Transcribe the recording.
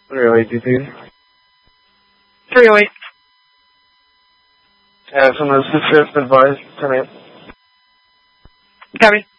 308 DP. 308. From the 6th advised, 10 8. Copy.